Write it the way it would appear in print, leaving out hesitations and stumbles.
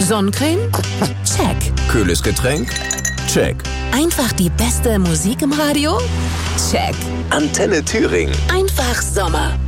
Sonnencreme? Check. Kühles Getränk? Check. Einfach die beste Musik im Radio? Check. Antenne Thüringen. Einfach Sommer.